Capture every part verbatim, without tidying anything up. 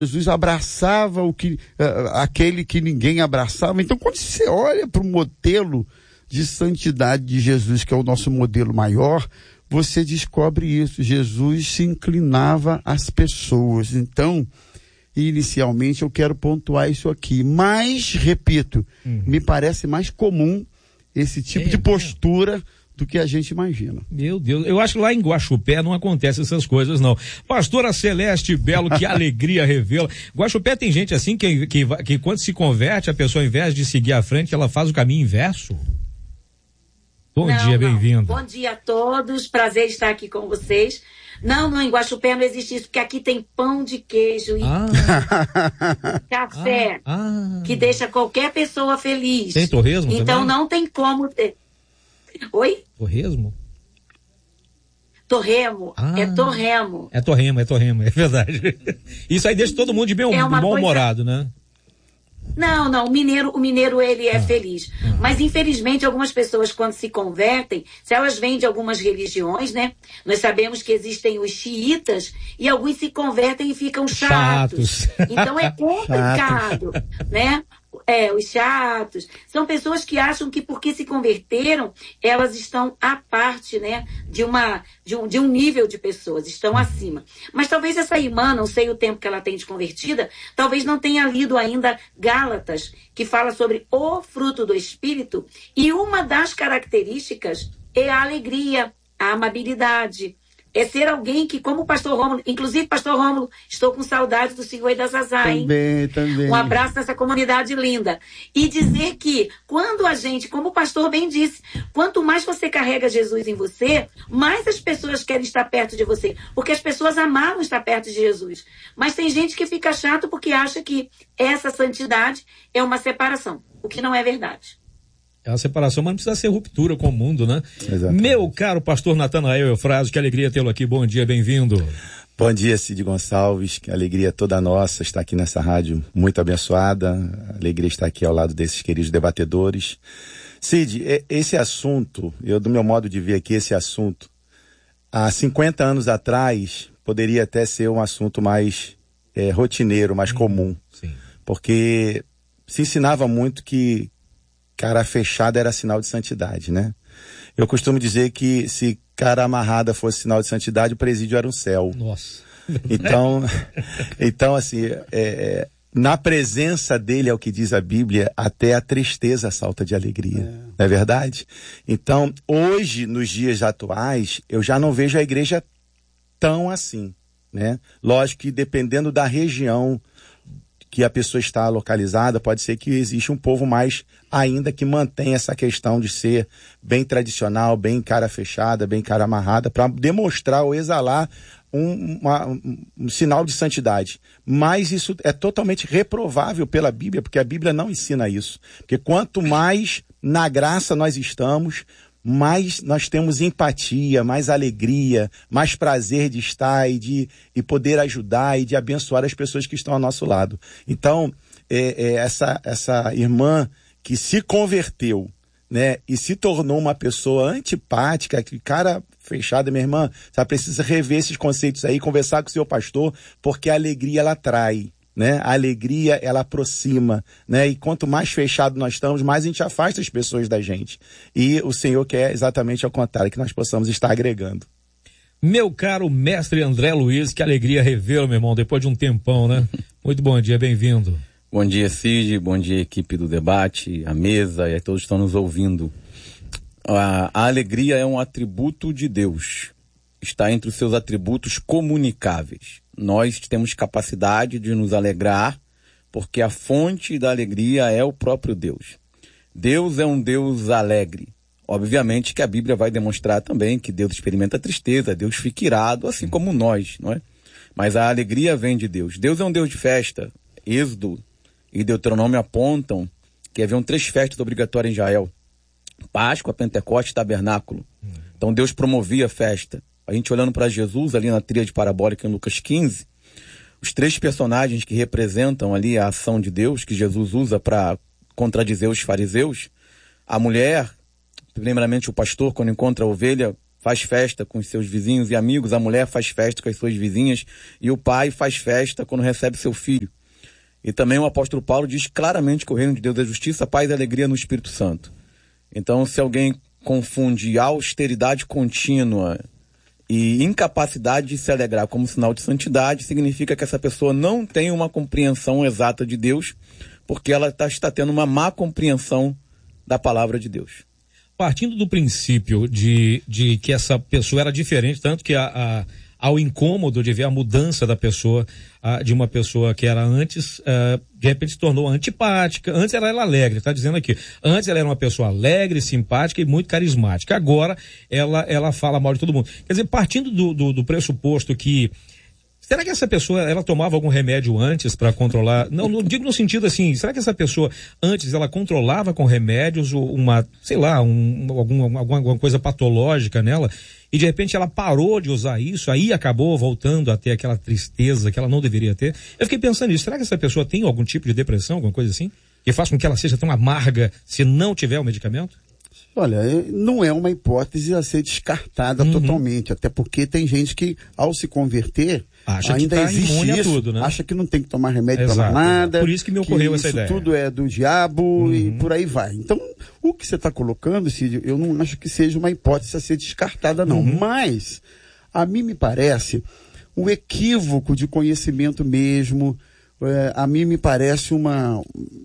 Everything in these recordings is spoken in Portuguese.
Jesus abraçava o que, uh, aquele que ninguém abraçava. Então, quando você olha para o modelo de santidade de Jesus, que é o nosso modelo maior, você descobre isso. Jesus se inclinava às pessoas. Então, inicialmente, eu quero pontuar isso aqui. Mas, repito, uhum. me parece mais comum esse tipo é, de postura do que a gente imagina. Meu Deus, eu acho que lá em Guaxupé não acontece essas coisas, não. Pastora Celeste Belo, que alegria revela. Guaxupé tem gente assim que, que, que quando se converte, a pessoa, ao invés de seguir à frente, ela faz o caminho inverso. Bom não, dia, bem-vindo. Bom dia a todos, prazer estar aqui com vocês. Não, não, em Guaxupé não existe isso, porque aqui tem pão de queijo e ah. café, ah. Ah. que deixa qualquer pessoa feliz. Tem torresmo Então também? Não tem como ter. Oi? Torresmo? Torremo, ah, é torremo. É torremo, é torremo, é verdade. Isso aí deixa todo mundo de bem, é bom-humorado, coisa... né? Não, não, o mineiro, o mineiro ele é ah, feliz. Ah. Mas infelizmente algumas pessoas quando se convertem, se elas vêm de algumas religiões, né? Nós sabemos que existem os xiitas e alguns se convertem e ficam chatos. chatos. Então é complicado, né? É, os chatos, são pessoas que acham que porque se converteram, elas estão à parte, né, de, uma, de, um, de um nível de pessoas, estão acima. Mas talvez essa irmã, não sei o tempo que ela tem de convertida, talvez não tenha lido ainda Gálatas, que fala sobre o fruto do Espírito, e uma das características é a alegria, a amabilidade. É ser alguém que, como o pastor Rômulo, inclusive, pastor Rômulo, estou com saudade do senhor e da Zazá, hein? Também, também. Um abraço nessa comunidade linda. E dizer que, quando a gente, como o pastor bem disse, quanto mais você carrega Jesus em você, mais as pessoas querem estar perto de você. Porque as pessoas amavam estar perto de Jesus. Mas tem gente que fica chato porque acha que essa santidade é uma separação, o que não é verdade. É uma separação, mas não precisa ser ruptura com o mundo, né? Exatamente. Meu caro pastor Natanael Eufrásio, que alegria tê-lo aqui. Bom dia, bem-vindo. Bom dia, Cid Gonçalves, que alegria toda nossa estar aqui nessa rádio muito abençoada. Alegria estar aqui ao lado desses queridos debatedores. Cid, esse assunto, eu do meu modo de ver aqui, esse assunto, há cinquenta anos atrás, poderia até ser um assunto mais é, rotineiro, mais hum, comum. Sim. Porque se ensinava muito que cara fechada era sinal de santidade, né? Eu costumo dizer que se cara amarrada fosse sinal de santidade, o presídio era um céu. Nossa. Então, então assim, é, é, na presença dele, é o que diz a Bíblia, até a tristeza salta de alegria. É. Não é verdade? Então, hoje, nos dias atuais, eu já não vejo a igreja tão assim, né? Lógico que dependendo da região que a pessoa está localizada, pode ser que exista um povo mais ainda que mantém essa questão de ser bem tradicional, bem cara fechada, bem cara amarrada, para demonstrar ou exalar um, uma, um, um sinal de santidade. Mas isso é totalmente reprovável pela Bíblia, porque a Bíblia não ensina isso. Porque quanto mais na graça nós estamos, mais nós temos empatia, mais alegria, mais prazer de estar e de e poder ajudar e de abençoar as pessoas que estão ao nosso lado. Então, é, é, essa, essa irmã que se converteu, né, e se tornou uma pessoa antipática, que cara fechada, minha irmã, você precisa rever esses conceitos aí, conversar com o seu pastor, porque a alegria ela atrai. Né? A alegria, ela aproxima, né? E quanto mais fechado nós estamos, mais a gente afasta as pessoas da gente. E o Senhor quer exatamente ao contrário, que nós possamos estar agregando. Meu caro mestre André Luiz, que alegria revê-lo, meu irmão, depois de um tempão, né? Muito bom dia, bem-vindo. Bom dia, Cid, bom dia, equipe do debate, a mesa e a todos que estão nos ouvindo. A, a alegria é um atributo de Deus. Está entre os seus atributos comunicáveis. Nós temos capacidade de nos alegrar, porque a fonte da alegria é o próprio Deus. Deus é um Deus alegre. Obviamente que a Bíblia vai demonstrar também que Deus experimenta tristeza, Deus fica irado, assim como nós, não é? Mas a alegria vem de Deus. Deus é um Deus de festa. Êxodo e Deuteronômio apontam que haviam três festas obrigatórias em Israel: Páscoa, Pentecostes e Tabernáculo. Então Deus promovia a festa. A gente olhando para Jesus ali na tríade parabólica em Lucas quinze, os três personagens que representam ali a ação de Deus, que Jesus usa para contradizer os fariseus, a mulher, primeiramente o pastor, quando encontra a ovelha faz festa com os seus vizinhos e amigos, a mulher faz festa com as suas vizinhas e o pai faz festa quando recebe seu filho. E também o apóstolo Paulo diz claramente que o reino de Deus é justiça, paz e alegria no Espírito Santo. Então, se alguém confunde austeridade contínua e incapacidade de se alegrar como sinal de santidade, significa que essa pessoa não tem uma compreensão exata de Deus, porque ela tá, está tendo uma má compreensão da palavra de Deus. Partindo do princípio de, de que essa pessoa era diferente, tanto que a, a, ao incômodo de ver a mudança da pessoa, a, de uma pessoa que era antes, a, de repente se tornou antipática. Antes ela era alegre, está dizendo aqui. Antes ela era uma pessoa alegre, simpática e muito carismática. Agora ela, ela fala mal de todo mundo. Quer dizer, partindo do, do, do pressuposto que será que essa pessoa, ela tomava algum remédio antes para controlar? Não, não digo no sentido assim, será que essa pessoa antes ela controlava com remédios uma, sei lá, um, alguma, alguma coisa patológica nela e de repente ela parou de usar isso, aí acabou voltando a ter aquela tristeza que ela não deveria ter? Eu fiquei pensando nisso, será que essa pessoa tem algum tipo de depressão, alguma coisa assim? Que faz com que ela seja tão amarga se não tiver o medicamento? Olha, não é uma hipótese a ser descartada uhum. totalmente, até porque tem gente que, ao se converter, acha ainda que tá existe imune isso, a tudo, né? Acha que não tem que tomar remédio para nada. Por isso que me ocorreu que essa isso ideia. Tudo é do diabo uhum. e por aí vai. Então, o que você está colocando, Cid, eu não acho que seja uma hipótese a ser descartada, não. Uhum. Mas, a mim me parece um equívoco de conhecimento mesmo. É, a mim me parece uma,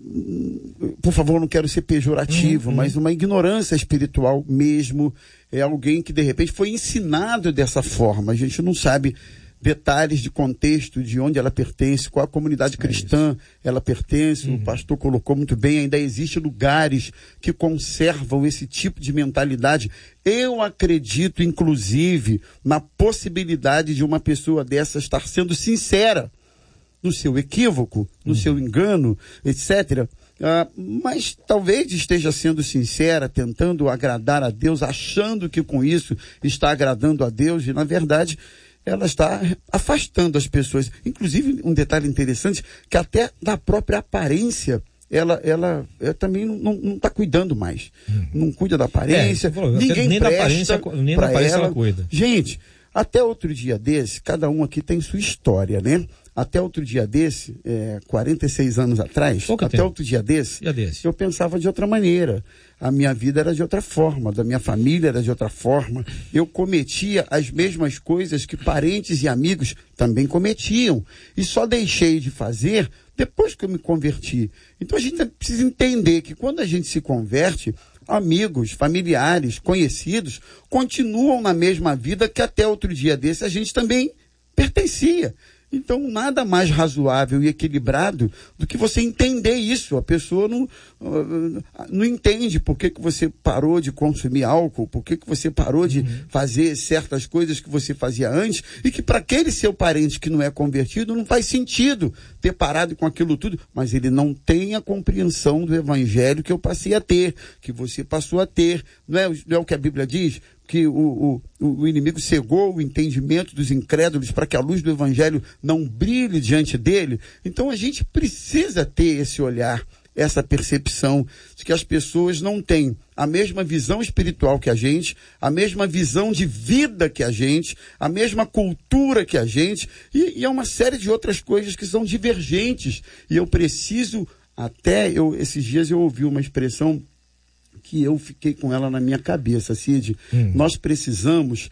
por favor, não quero ser pejorativo, uhum. mas uma ignorância espiritual mesmo. É alguém que de repente foi ensinado dessa forma. A gente não sabe detalhes de contexto, de onde ela pertence, qual a comunidade cristã é ela pertence. Uhum. O pastor colocou muito bem, ainda existem lugares que conservam esse tipo de mentalidade. Eu acredito, inclusive, na possibilidade de uma pessoa dessa estar sendo sincera no seu equívoco, no uhum. seu engano, etcétera. Ah, mas talvez esteja sendo sincera, tentando agradar a Deus, achando que com isso está agradando a Deus, e na verdade ela está afastando as pessoas. Inclusive, um detalhe interessante, que até da própria aparência ela, ela, ela também não está cuidando mais. Uhum. Não cuida da aparência, é, falou, ninguém nem presta da aparência, nem da aparência ela. ela cuida. Gente, até outro dia desse, cada um aqui tem sua história, né? Até outro dia desse, é, quarenta e seis anos atrás, Pouco até tempo. outro dia desse, dia desse, eu pensava de outra maneira. A minha vida era de outra forma, da minha família era de outra forma. Eu cometia as mesmas coisas que parentes e amigos também cometiam. E só deixei de fazer depois que eu me converti. Então a gente precisa entender que quando a gente se converte, amigos, familiares, conhecidos, continuam na mesma vida que até outro dia desse a gente também pertencia. Então, nada mais razoável e equilibrado do que você entender isso. A pessoa não, uh, não entende por que, que você parou de consumir álcool, por que, que você parou de uhum. fazer certas coisas que você fazia antes, e que para aquele seu parente que não é convertido, não faz sentido ter parado com aquilo tudo, mas ele não tem a compreensão do evangelho que eu passei a ter, que você passou a ter. Não é, não é o que a Bíblia diz? Que o, o, o inimigo cegou o entendimento dos incrédulos para que a luz do evangelho não brilhe diante dele. Então a gente precisa ter esse olhar, essa percepção de que as pessoas não têm a mesma visão espiritual que a gente, a mesma visão de vida que a gente, a mesma cultura que a gente, e, e é uma série de outras coisas que são divergentes. E eu preciso, até eu, esses dias eu ouvi uma expressão que eu fiquei com ela na minha cabeça, Cid. Hum. Nós precisamos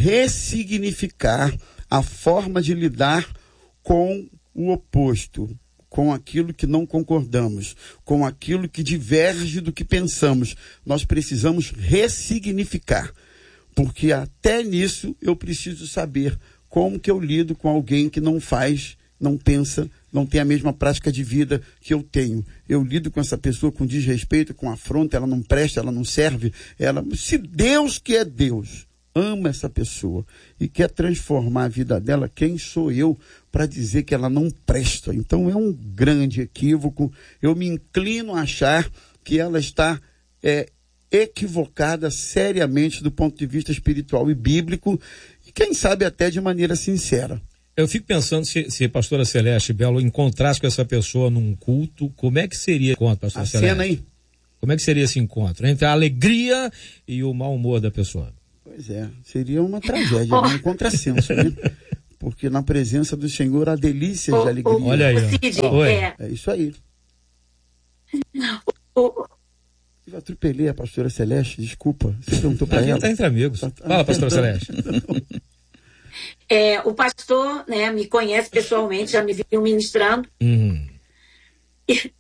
ressignificar a forma de lidar com o oposto, com aquilo que não concordamos, com aquilo que diverge do que pensamos. Nós precisamos ressignificar, porque até nisso eu preciso saber como que eu lido com alguém que não faz, não pensa, não tem a mesma prática de vida que eu tenho. Eu lido com essa pessoa com desrespeito, com afronta, ela não presta, ela não serve. Ela, se Deus, que é Deus, ama essa pessoa e quer transformar a vida dela, quem sou eu para dizer que ela não presta? Então é um grande equívoco. Eu me inclino a achar que ela está é, equivocada seriamente do ponto de vista espiritual e bíblico, e quem sabe até de maneira sincera. Eu fico pensando se, se a pastora Celeste Belo encontrasse com essa pessoa num culto, como é que seria o encontro, pastora Celeste? A cena aí. Como é que seria esse encontro? Entre a alegria e o mau humor da pessoa? Pois é, seria uma tragédia, oh. né? um contrassenso, né? Porque na presença do Senhor há delícias oh, de alegria. Oh, Olha aí. Cid, oh, é. é isso aí. Oh. Eu atropelei a pastora Celeste, desculpa. Você perguntou para ela. Está entre amigos. Fala, pastora Celeste. É, o pastor, né, me conhece pessoalmente, já me viu ministrando. Uhum. E,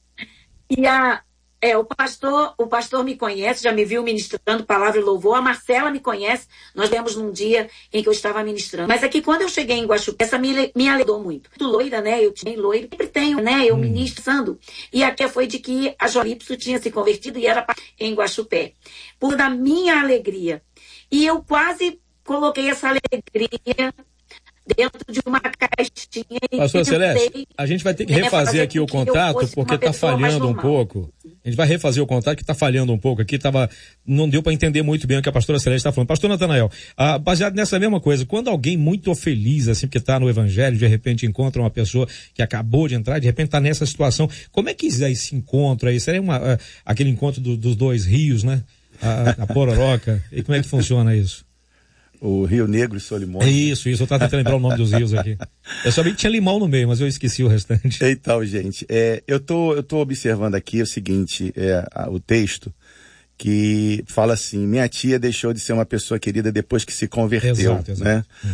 e a, é, o pastor, o pastor me conhece, já me viu ministrando palavra e louvor. A Marcela me conhece. Nós vemos num dia em que eu estava ministrando. Mas aqui, quando eu cheguei em Guaxupé, essa me, me alegrou muito. Muito loira, né? Eu tinha loira, sempre tenho, né? Eu hum. ministrando. E aqui foi de que a Jolipso tinha se convertido e era em Guaxupé. Por da minha alegria. E eu quase coloquei essa alegria dentro de uma caixinha. Pastor Celeste, a gente vai ter que refazer aqui o contato, porque está falhando um pouco. A gente vai refazer o contato, que está falhando um pouco aqui, tava, não deu para entender muito bem o que a pastora Celeste está falando. Pastor Natanael, ah, baseado nessa mesma coisa, quando alguém muito feliz, assim, porque está no evangelho, de repente encontra uma pessoa que acabou de entrar, de repente está nessa situação, como é que é esse encontro aí? Seria uma, uh, aquele encontro do, dos dois rios, né? A, a Pororoca, e como é que funciona isso? O Rio Negro e Solimões. É isso, isso. Eu estava tentando lembrar o nome dos rios aqui. Eu sabia que tinha limão no meio, mas eu esqueci o restante. Então, gente, é, eu tô, eu tô observando aqui o seguinte, é, a, o texto, que fala assim, minha tia deixou de ser uma pessoa querida depois que se converteu. Exato, exato. Né? Uhum.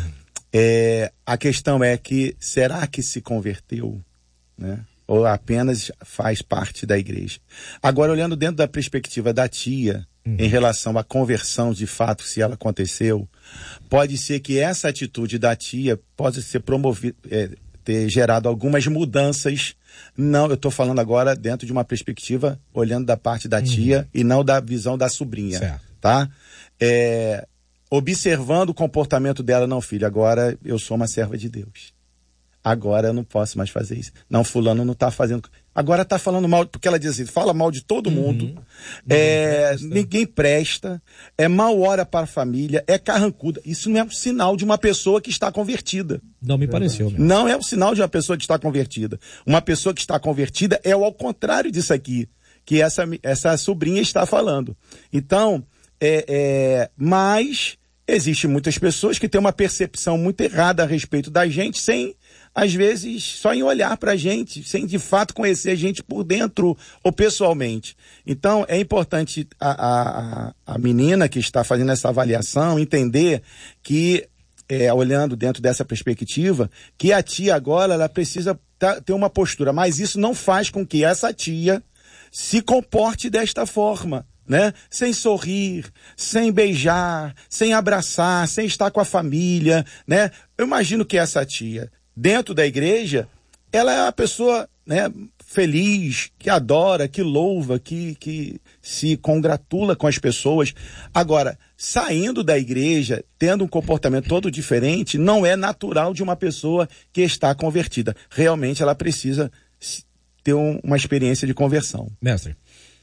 É, a questão é que, será que se converteu? Né? Ou apenas faz parte da igreja? Agora, olhando dentro da perspectiva da tia, uhum. em relação à conversão de fato, se ela aconteceu, pode ser que essa atitude da tia pode ser promovida, é, ter gerado algumas mudanças. Não, eu estou falando agora dentro de uma perspectiva, olhando da parte da tia uhum. e não da visão da sobrinha. Certo. Tá? É, observando o comportamento dela, não, filho, agora eu sou uma serva de Deus. Agora eu não posso mais fazer isso. Não, fulano não está fazendo... Agora está falando mal, porque ela diz assim, fala mal de todo uhum. mundo, é, presta. ninguém presta, é mau hora para a família, é carrancuda. Isso não é um sinal de uma pessoa que está convertida. Não me pareceu mesmo. Não é um sinal de uma pessoa que está convertida. Uma pessoa que está convertida é o ao contrário disso aqui, que essa, essa sobrinha está falando. Então, é, é, mas existem muitas pessoas que têm uma percepção muito errada a respeito da gente, sem... às vezes, só em olhar para a gente, sem de fato conhecer a gente por dentro ou pessoalmente. Então, é importante a, a, a menina que está fazendo essa avaliação entender que, é, olhando dentro dessa perspectiva, que a tia agora ela precisa tá, ter uma postura, mas isso não faz com que essa tia se comporte desta forma. Né? Sem sorrir, sem beijar, sem abraçar, sem estar com a família. Né? Eu imagino que essa tia... dentro da igreja, ela é uma pessoa, né, feliz, que adora, que louva, que, que se congratula com as pessoas. Agora, saindo da igreja, tendo um comportamento todo diferente, não é natural de uma pessoa que está convertida. Realmente ela precisa ter um, uma experiência de conversão. Mestre.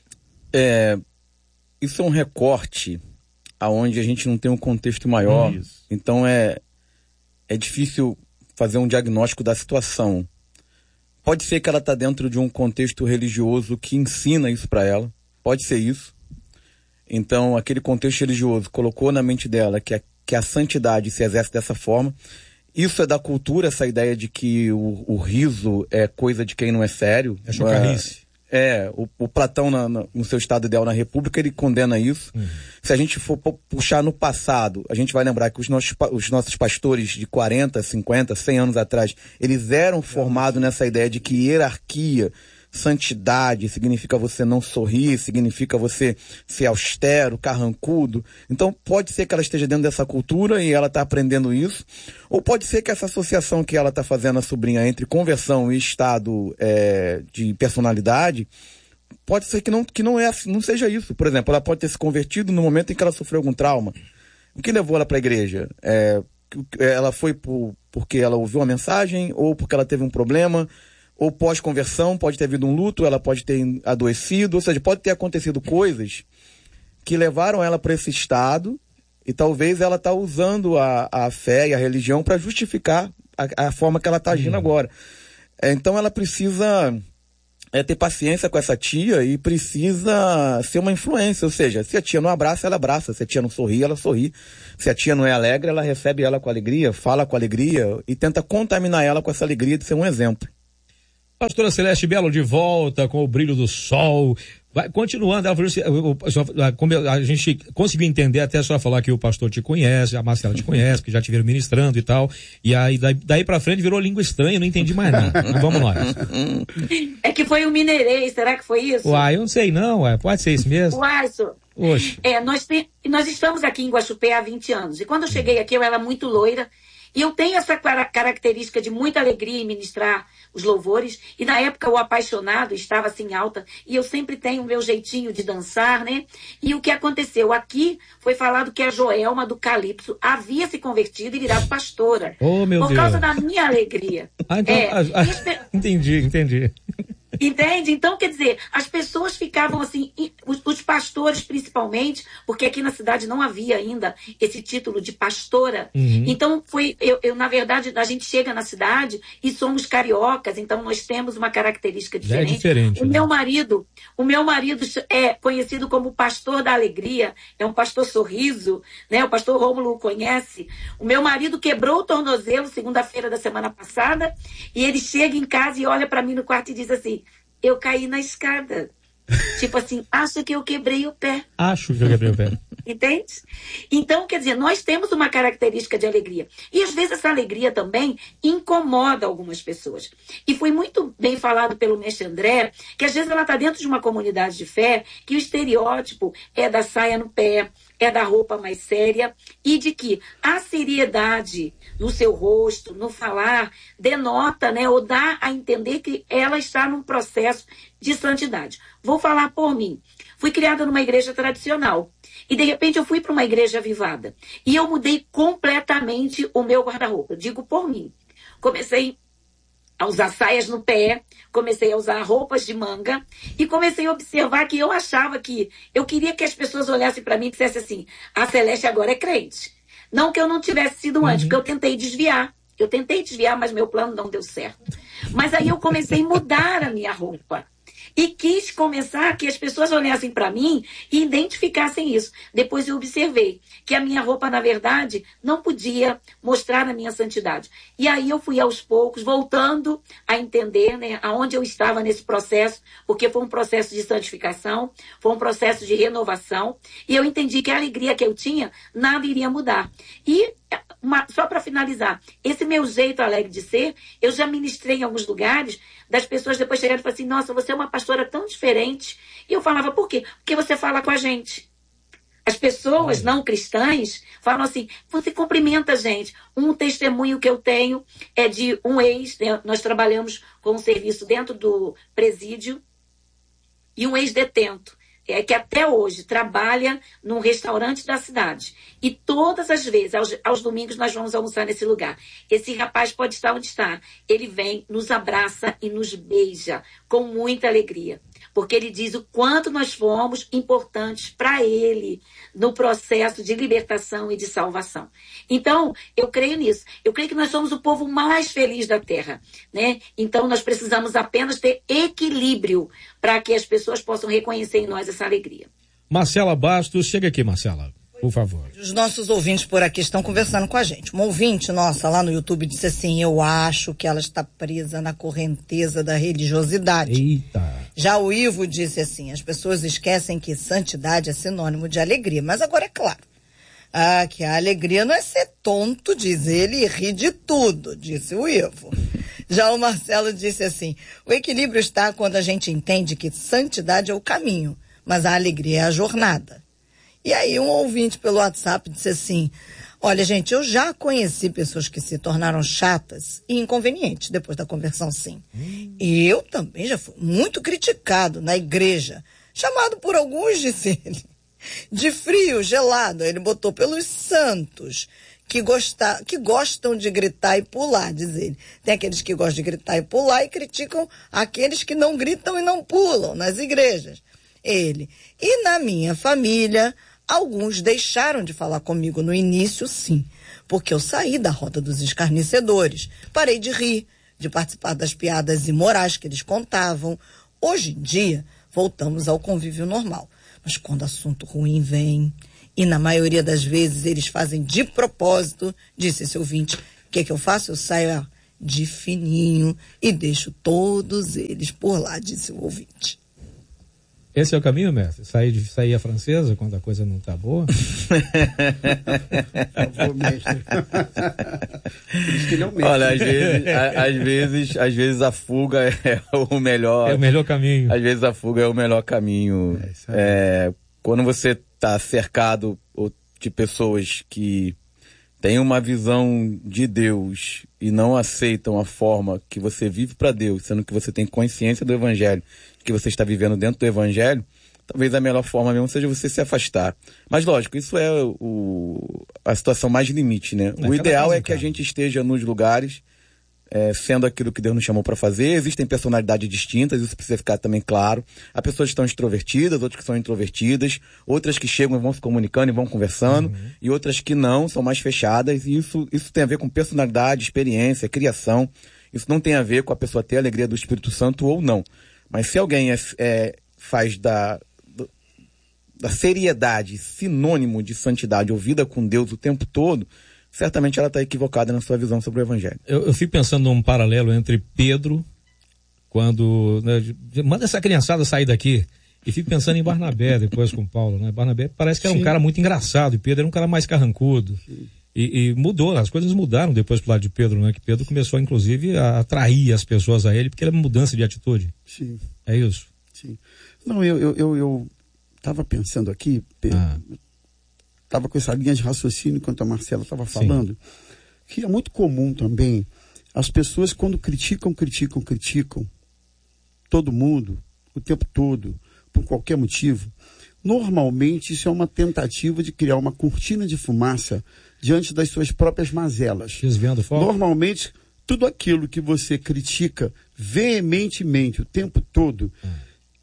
É, isso é um recorte aonde a gente não tem um contexto maior. Isso. Então é, é difícil... fazer um diagnóstico da situação. Pode ser que ela está dentro de um contexto religioso que ensina isso para ela. Pode ser isso. Então, aquele contexto religioso colocou na mente dela que a, que a santidade se exerce dessa forma. Isso é da cultura, essa ideia de que o, o riso é coisa de quem não é sério. É chocarrice. É, o, o Platão, na, na, no seu estado ideal na República, ele condena isso. Uhum. Se a gente for puxar no passado, a gente vai lembrar que os nossos, os nossos pastores de quarenta, cinquenta, cem anos atrás, eles eram formados nessa ideia de que hierarquia, santidade, significa você não sorrir, significa você ser austero, carrancudo. Então pode ser que ela esteja dentro dessa cultura e ela está aprendendo isso, ou pode ser que essa associação que ela está fazendo a sobrinha entre conversão e estado é, de personalidade, pode ser que não, que não, é, não seja isso. Por exemplo, ela pode ter se convertido no momento em que ela sofreu algum trauma. O que levou ela para a igreja? É, ela foi por, porque ela ouviu uma mensagem, ou porque ela teve um problema, ou pós-conversão, pode ter havido um luto, ela pode ter adoecido, ou seja, pode ter acontecido coisas que levaram ela para esse estado, e talvez ela está usando a, a fé e a religião para justificar a, a forma que ela está agindo uhum. agora. Então ela precisa é ter paciência com essa tia e precisa ser uma influência, ou seja, se a tia não abraça, ela abraça, se a tia não sorri, ela sorri, se a tia não é alegre, ela recebe ela com alegria, fala com alegria e tenta contaminar ela com essa alegria de ser um exemplo. Pastora Celeste Belo de volta com o brilho do sol. Vai, continuando, ela falou assim, como a gente conseguiu entender, até a senhora falar que o pastor te conhece, a Marcela te conhece, que já te viram ministrando e tal, e aí daí, daí pra frente virou língua estranha, não entendi mais nada. Mas vamos lá. É que foi o mineirês, será que foi isso? Uai, eu não sei não, uai, pode ser isso mesmo? Uai, senhor. Oxe. É, nós, tem, nós estamos aqui em Guaxupé há vinte anos, e quando eu cheguei aqui eu era muito loira, e eu tenho essa característica de muita alegria em ministrar os louvores. E na época o apaixonado estava assim alta. E eu sempre tenho o meu jeitinho de dançar, né? E o que aconteceu? Aqui foi falado que a Joelma do Calypso havia se convertido e virado pastora. Oh, meu por Deus. causa da minha alegria. Ah, então, é, ah, ah, entendi, entendi. Entende? Então, quer dizer, as pessoas ficavam assim, os, os pastores principalmente, porque aqui na cidade não havia ainda esse título de pastora. Uhum. Então, foi, eu, eu, na verdade, a gente chega na cidade e somos cariocas, então nós temos uma característica diferente. É diferente, o né? meu marido, o meu marido é conhecido como pastor da alegria, é um pastor sorriso, né? O pastor Rômulo o conhece. O meu marido quebrou o tornozelo segunda-feira da semana passada e ele chega em casa e olha para mim no quarto e diz assim: eu caí na escada. Tipo assim, acho que eu quebrei o pé. Acho que eu quebrei o pé. Entende? Então, quer dizer, nós temos uma característica de alegria. E às vezes essa alegria também incomoda algumas pessoas. E foi muito bem falado pelo mestre André, que às vezes ela está dentro de uma comunidade de fé, que o estereótipo é da saia no pé, é da roupa mais séria, e de que a seriedade no seu rosto, no falar, denota, né, ou dá a entender que ela está num processo de santidade. Vou falar por mim. Fui criada numa igreja tradicional. E, de repente, eu fui para uma igreja avivada. E eu mudei completamente o meu guarda-roupa. Digo por mim. Comecei a usar saias no pé, comecei a usar roupas de manga e comecei a observar que eu achava que... Eu queria que as pessoas olhassem para mim e dissessem assim: a Celeste agora é crente. Não que eu não tivesse sido antes, uhum. porque eu tentei desviar. Eu tentei desviar, mas meu plano não deu certo. Mas aí eu comecei a mudar a minha roupa. E quis começar que as pessoas olhassem para mim e identificassem isso. Depois eu observei que a minha roupa, na verdade, não podia mostrar a minha santidade. E aí eu fui aos poucos, voltando a entender, né, aonde eu estava nesse processo, porque foi um processo de santificação, foi um processo de renovação, e eu entendi que a alegria que eu tinha, nada iria mudar. E... Uma, só para finalizar, esse meu jeito alegre de ser, eu já ministrei em alguns lugares, das pessoas depois chegaram e falaram assim: nossa, você é uma pastora tão diferente. E eu falava: por quê? Porque você fala com a gente. As pessoas não cristãs falam assim: você cumprimenta a gente. Um testemunho que eu tenho é de um ex, né? Nós trabalhamos com um serviço dentro do presídio, e um ex-detento. É que até hoje trabalha num restaurante da cidade. E todas as vezes, aos, aos domingos, nós vamos almoçar nesse lugar. Esse rapaz pode estar onde está. Ele vem, nos abraça e nos beija com muita alegria. Porque ele diz o quanto nós fomos importantes para ele no processo de libertação e de salvação. Então, eu creio nisso. Eu creio que nós somos o povo mais feliz da Terra, né? Então, nós precisamos apenas ter equilíbrio para que as pessoas possam reconhecer em nós essa alegria. Marcela Bastos, chega aqui, Marcela, por favor. Os nossos ouvintes por aqui estão conversando com a gente. Uma ouvinte nossa lá no YouTube disse assim: eu acho que ela está presa na correnteza da religiosidade. Eita. Já o Ivo disse assim: as pessoas esquecem que santidade é sinônimo de alegria. Mas agora é claro, ah, que a alegria não é ser tonto, diz ele, e rir de tudo, disse o Ivo. Já o Marcelo disse assim: o equilíbrio está quando a gente entende que santidade é o caminho, mas a alegria é a jornada. E aí um ouvinte pelo WhatsApp disse assim: olha, gente, eu já conheci pessoas que se tornaram chatas e inconvenientes depois da conversão, sim. Hum. E eu também já fui muito criticado na igreja, chamado por alguns, disse ele, de frio, gelado. Ele botou pelos santos, que, gosta, que gostam de gritar e pular, diz ele. Tem aqueles que gostam de gritar e pular e criticam aqueles que não gritam e não pulam nas igrejas. Ele: e na minha família, alguns deixaram de falar comigo no início, sim, porque eu saí da roda dos escarnecedores. Parei de rir, de participar das piadas imorais que eles contavam. Hoje em dia, voltamos ao convívio normal. Mas quando assunto ruim vem, e na maioria das vezes eles fazem de propósito, disse esse ouvinte, o que que eu faço? Eu saio ó, de fininho e deixo todos eles por lá, disse o ouvinte. Esse é o caminho, mestre? Sair, de, sair a francesa quando a coisa não tá boa? Eu vou, mestre. Por isso que ele é o mestre. Olha, às vezes, a, às vezes, às vezes a fuga é o melhor. É o melhor caminho. Às vezes a fuga é o melhor caminho. É isso aí. É, quando você está cercado de pessoas que têm uma visão de Deus e não aceitam a forma que você vive para Deus, sendo que você tem consciência do Evangelho, que você está vivendo dentro do Evangelho, talvez a melhor forma mesmo seja você se afastar. Mas lógico, isso é o, a situação mais limite, né? É, o ideal é que a cara. gente esteja nos lugares É, sendo aquilo que Deus nos chamou para fazer. Existem personalidades distintas, isso precisa ficar também claro. Há pessoas que estão extrovertidas, outras que são introvertidas, outras que chegam e vão se comunicando e vão conversando, uhum. e outras que não, são mais fechadas, e isso, isso tem a ver com personalidade, experiência, criação. Isso não tem a ver com a pessoa ter a alegria do Espírito Santo ou não. Mas se alguém é, é, faz da, da seriedade sinônimo de santidade ou vida com Deus o tempo todo, certamente ela está equivocada na sua visão sobre o Evangelho. Eu, eu fico pensando num paralelo entre Pedro, quando, né, manda essa criançada sair daqui, e fico pensando em Barnabé depois com Paulo, né? Barnabé parece que era Sim. um cara muito engraçado, e Pedro era um cara mais carrancudo. E, e mudou, as coisas mudaram depois pro lado de Pedro, né? Que Pedro começou, inclusive, a atrair as pessoas a ele, porque era mudança de atitude. Sim. É isso? Sim. Não, eu, eu, eu, eu tava pensando aqui, Pedro, ah. Estava com essa linha de raciocínio enquanto a Marcela estava falando, Sim. que é muito comum também, as pessoas quando criticam, criticam, criticam, todo mundo, o tempo todo, por qualquer motivo, normalmente isso é uma tentativa de criar uma cortina de fumaça diante das suas próprias mazelas. Desviando foco. Normalmente, tudo aquilo que você critica veementemente o tempo todo, hum.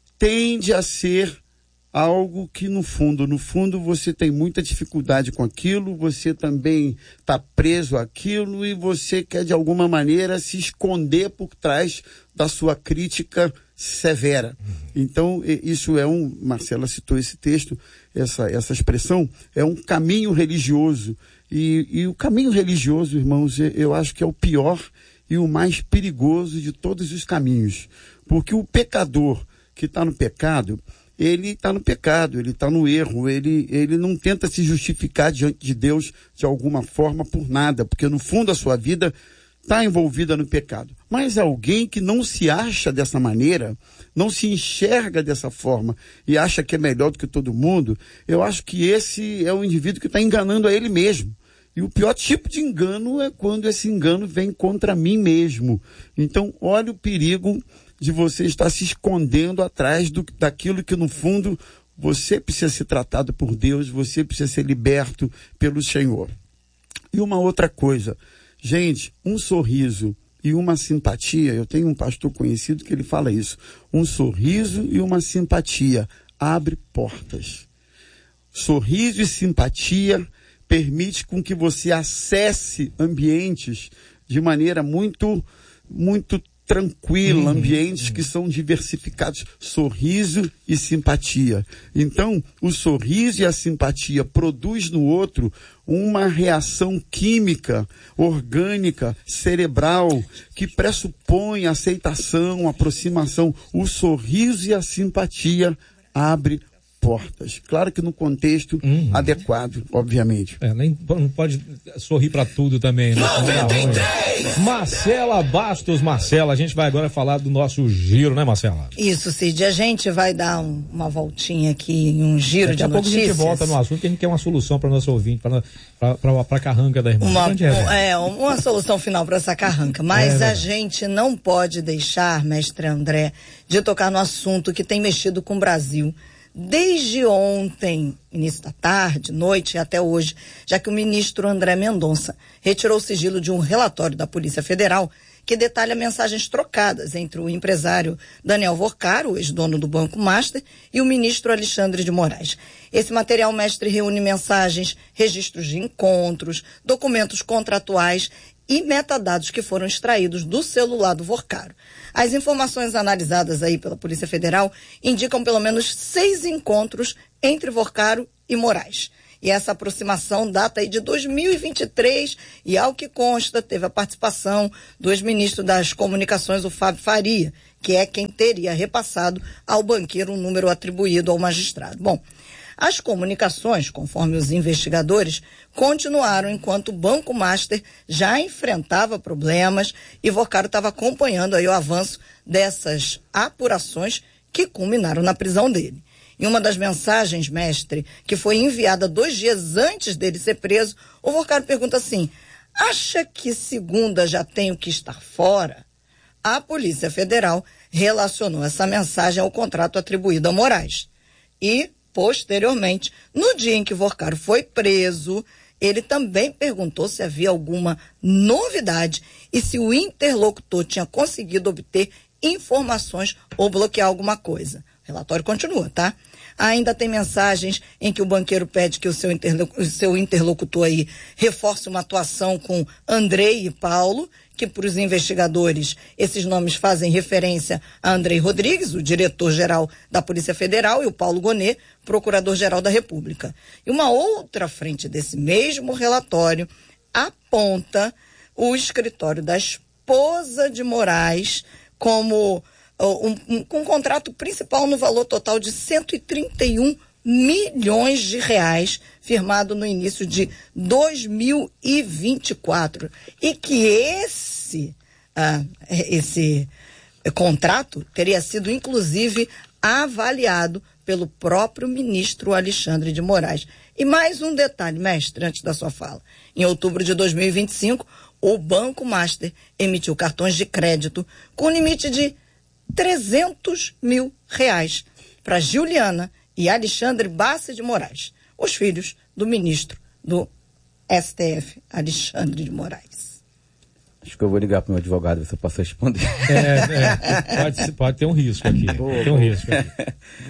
tende a ser algo que no fundo, no fundo você tem muita dificuldade com aquilo, você também está preso àquilo e você quer de alguma maneira se esconder por trás da sua crítica severa. Então, isso é um, Marcela citou esse texto, essa, essa expressão, é um caminho religioso. E, e o caminho religioso, irmãos, eu acho que é o pior e o mais perigoso de todos os caminhos. Porque o pecador que está no pecado, ele está no pecado, ele está no erro, ele, ele não tenta se justificar diante de Deus de alguma forma por nada, porque no fundo a sua vida está envolvida no pecado. Mas alguém que não se acha dessa maneira, não se enxerga dessa forma e acha que é melhor do que todo mundo, eu acho que esse é o indivíduo que está enganando a ele mesmo. E o pior tipo de engano é quando esse engano vem contra mim mesmo. Então, olha o perigo de você estar se escondendo atrás do, daquilo que, no fundo, você precisa ser tratado por Deus, você precisa ser liberto pelo Senhor. E uma outra coisa, gente, um sorriso e uma simpatia, eu tenho um pastor conhecido que ele fala isso, um sorriso e uma simpatia abre portas. Sorriso e simpatia permite com que você acesse ambientes de maneira muito, muito tranquila, uhum, ambientes uhum. que são diversificados, sorriso e simpatia. Então, o sorriso e a simpatia produz no outro uma reação química, orgânica, cerebral, que pressupõe aceitação, aproximação. O sorriso e a simpatia abrem portas. Claro que no contexto uhum. adequado, obviamente. É, nem, não pode sorrir para tudo também, né? Marcela Bastos, Marcela, a gente vai agora falar do nosso giro, né, Marcela? Isso, Cid, a gente vai dar um, uma voltinha aqui em um giro Daqui de a notícias. Daqui a pouco a gente volta no assunto, que a gente quer uma solução para nosso ouvinte, para a carranca da irmã. Uma, é, é, uma solução final para essa carranca, mas é, a gente não pode deixar, mestre André, de tocar no assunto que tem mexido com o Brasil desde ontem, início da tarde, noite e até hoje, já que o ministro André Mendonça retirou o sigilo de um relatório da Polícia Federal que detalha mensagens trocadas entre o empresário Daniel Vorcaro, ex-dono do Banco Master, e o ministro Alexandre de Moraes. Esse material, mestre, reúne mensagens, registros de encontros, documentos contratuais e metadados que foram extraídos do celular do Vorcaro. As informações analisadas aí pela Polícia Federal indicam pelo menos seis encontros entre Vorcaro e Moraes. E essa aproximação data aí de dois mil e vinte e três e, ao que consta, teve a participação do ex-ministro das Comunicações, o Fábio Faria, que é quem teria repassado ao banqueiro um número atribuído ao magistrado. Bom, as comunicações, conforme os investigadores, continuaram enquanto o Banco Master já enfrentava problemas e Vorcaro estava acompanhando aí o avanço dessas apurações que culminaram na prisão dele. Em uma das mensagens, mestre, que foi enviada dois dias antes dele ser preso, o Vorcaro pergunta assim: acha que segunda já tenho que estar fora? A Polícia Federal relacionou essa mensagem ao contrato atribuído a Moraes. E, posteriormente, no dia em que Vorcaro foi preso, ele também perguntou se havia alguma novidade e se o interlocutor tinha conseguido obter informações ou bloquear alguma coisa. O relatório continua, tá? Ainda tem mensagens em que o banqueiro pede que o seu, interlo- o seu interlocutor aí reforce uma atuação com Andrei e Paulo, que para os investigadores esses nomes fazem referência a Andrei Rodrigues, o diretor-geral da Polícia Federal, e o Paulo Gonet, procurador-geral da República. E uma outra frente desse mesmo relatório aponta o escritório da esposa de Moraes como Um, um, com um contrato principal no valor total de cento e trinta e um milhões de reais, firmado no início de dois mil e vinte e quatro. E que esse, ah, esse contrato teria sido, inclusive, avaliado pelo próprio ministro Alexandre de Moraes. E mais um detalhe, mestre, antes da sua fala. Em outubro de dois mil e vinte e cinco, o Banco Master emitiu cartões de crédito com limite de trezentos mil reais para Juliana e Alexandre Bassi de Moraes, os filhos do ministro do S T F, Alexandre de Moraes. Acho que eu vou ligar para o meu advogado, ver se eu posso responder. É, é, pode, pode ter um risco aqui. Boa, tem um boa. risco aqui.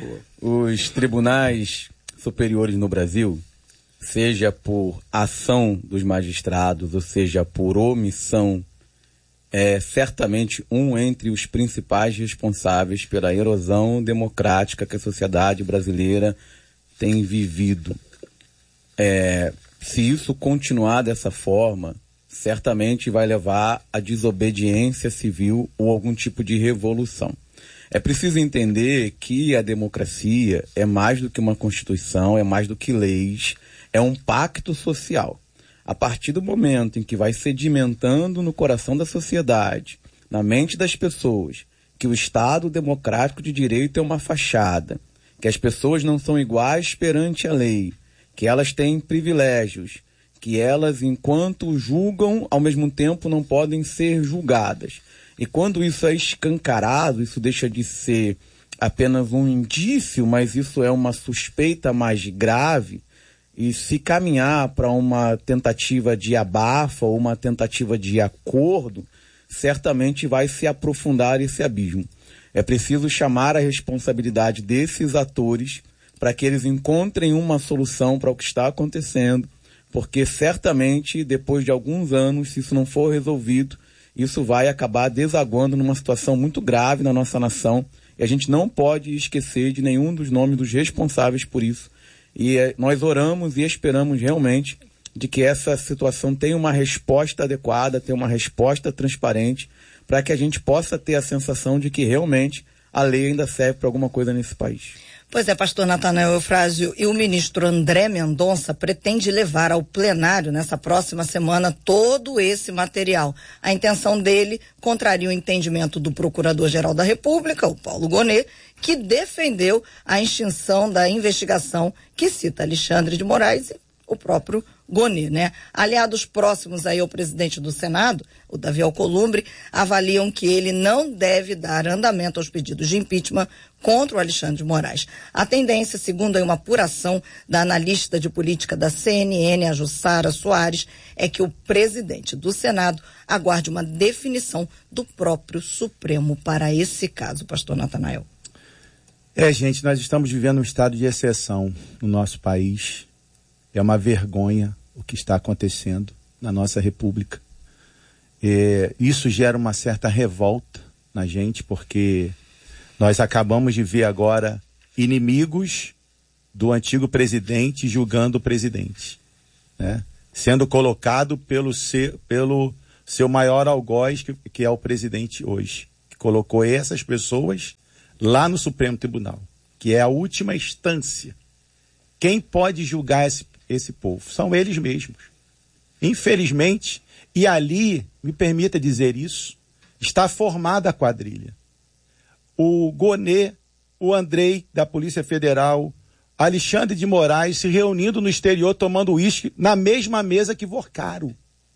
Os tribunais superiores no Brasil, seja por ação dos magistrados, ou seja por omissão, é certamente um entre os principais responsáveis pela erosão democrática que a sociedade brasileira tem vivido. É, se isso continuar dessa forma, certamente vai levar à desobediência civil ou algum tipo de revolução. É preciso entender que a democracia é mais do que uma constituição, é mais do que leis, é um pacto social. A partir do momento em que vai sedimentando no coração da sociedade, na mente das pessoas, que o Estado democrático de direito é uma fachada, que as pessoas não são iguais perante a lei, que elas têm privilégios, que elas, enquanto julgam, ao mesmo tempo não podem ser julgadas. E quando isso é escancarado, isso deixa de ser apenas um indício, mas isso é uma suspeita mais grave. E se caminhar para uma tentativa de abafa ou uma tentativa de acordo, certamente vai se aprofundar esse abismo. É preciso chamar a responsabilidade desses atores para que eles encontrem uma solução para o que está acontecendo, porque certamente, depois de alguns anos, se isso não for resolvido, isso vai acabar desaguando numa situação muito grave na nossa nação, e a gente não pode esquecer de nenhum dos nomes dos responsáveis por isso. E eh, nós oramos e esperamos realmente de que essa situação tenha uma resposta adequada, tenha uma resposta transparente, para que a gente possa ter a sensação de que realmente a lei ainda serve para alguma coisa nesse país. Pois é, pastor Natanael Eufrásio, e o ministro André Mendonça pretende levar ao plenário nessa próxima semana todo esse material. A intenção dele contraria o entendimento do Procurador-Geral da República, o Paulo Gonet, que defendeu a extinção da investigação que cita Alexandre de Moraes e o próprio Gonet, né? Aliados próximos aí ao presidente do Senado, o Davi Alcolumbre, avaliam que ele não deve dar andamento aos pedidos de impeachment contra o Alexandre de Moraes. A tendência, segundo aí uma apuração da analista de política da C N N, a Jussara Soares, é que o presidente do Senado aguarde uma definição do próprio Supremo para esse caso, pastor Natanael. É, gente, nós estamos vivendo um estado de exceção no nosso país. É uma vergonha o que está acontecendo na nossa República. É, isso gera uma certa revolta na gente, porque nós acabamos de ver agora inimigos do antigo presidente julgando o presidente, né? Sendo colocado pelo seu, pelo seu maior algoz, que, que é o presidente hoje, que colocou essas pessoas lá no Supremo Tribunal, que é a última instância. Quem pode julgar esse, esse povo? São eles mesmos. Infelizmente, e ali, me permita dizer isso, está formada a quadrilha. O Gonê, o Andrei da Polícia Federal, Alexandre de Moraes se reunindo no exterior tomando uísque na mesma mesa que Vorcaro.